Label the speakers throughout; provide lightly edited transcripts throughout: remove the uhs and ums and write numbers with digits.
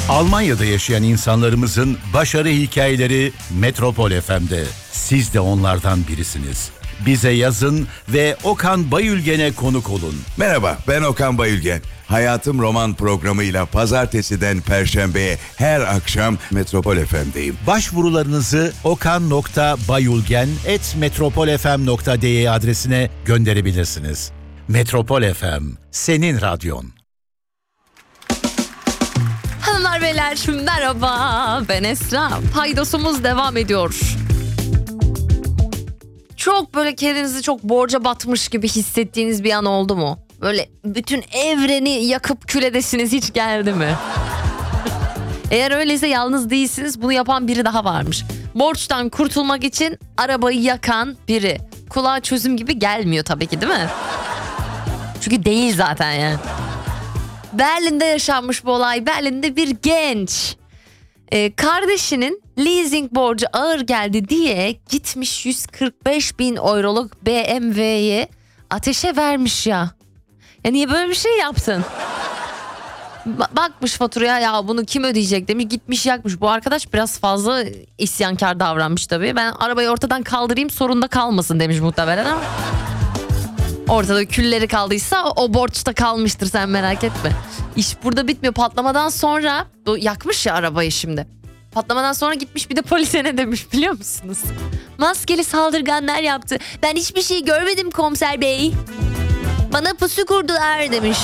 Speaker 1: Almanya'da yaşayan insanlarımızın başarı hikayeleri Metropol FM'de. Siz de onlardan birisiniz. Bize yazın ve Okan Bayülgen'e konuk olun.
Speaker 2: Merhaba, ben Okan Bayülgen. Hayatım Roman programıyla pazartesiden perşembeye her akşam Metropol FM'deyim.
Speaker 1: Başvurularınızı okan.bayülgen@metropolfm.de adresine gönderebilirsiniz. Metropol FM, senin radyon.
Speaker 3: Hanımlar beyler merhaba, ben Esra. Paydosumuz devam ediyor. Çok böyle kendinizi çok borca batmış gibi hissettiğiniz bir an oldu mu? Böyle bütün evreni yakıp kül edesiniz hiç geldi mi? Eğer öyleyse yalnız değilsiniz, bunu yapan biri daha varmış. Borçtan kurtulmak için arabayı yakan biri. Kulağa çözüm gibi gelmiyor tabii ki, değil mi? Çünkü değil zaten yani. Berlin'de yaşanmış bu olay. Berlin'de bir genç kardeşinin leasing borcu ağır geldi diye gitmiş 145.000 euroluk BMW'yi ateşe vermiş ya. Ya niye böyle bir şey yaptın? Bakmış faturaya, ya bunu kim ödeyecek demiş, gitmiş yakmış. Bu arkadaş biraz fazla isyankar davranmış tabii. Ben arabayı ortadan kaldırayım, sorunda kalmasın demiş muhtemelen ama. Ortada külleri kaldıysa o borç da kalmıştır, sen merak etme. İş burada bitmiyor. Patlamadan sonra yakmış ya arabayı şimdi. Patlamadan sonra gitmiş bir de polise ne demiş biliyor musunuz? Maskeli saldırganlar yaptı. Ben hiçbir şey görmedim komiser bey. Bana pusu kurdular demiş.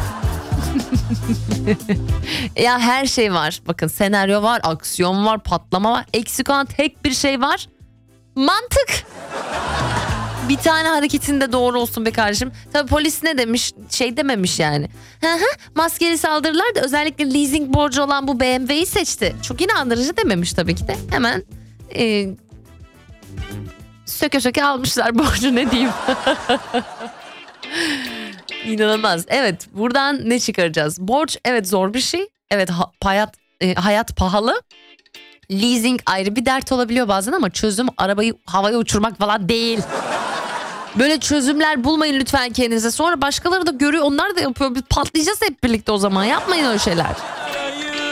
Speaker 3: Ya her şey var. Bakın, senaryo var, aksiyon var, patlama var. Eksik olan tek bir şey var. Mantık. Bir tane hareketin de doğru olsun be kardeşim. Tabii polis ne demiş? Şey dememiş yani. Maskeli saldırılar da özellikle leasing borcu olan bu BMW'yi seçti. Çok inandırıcı dememiş tabii ki de. Hemen söke söke almışlar borcu, ne diyeyim. İnanılmaz. Evet, buradan ne çıkaracağız? Borç evet zor bir şey. Evet, hayat pahalı. Leasing ayrı bir dert olabiliyor bazen ama çözüm arabayı havaya uçurmak falan değil. Böyle çözümler bulmayın lütfen kendinize. Sonra başkaları da görüyor, onlar da yapıyor. Biz patlayacağız hep birlikte o zaman. Yapmayın öyle şeyler.